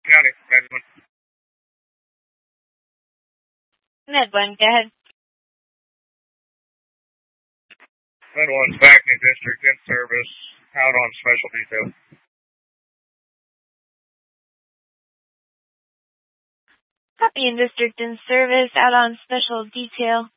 County, Medwin. Medwin, go ahead. Medwin's Vacuum District in service, out on special detail. Copy, in district in service, out on special detail.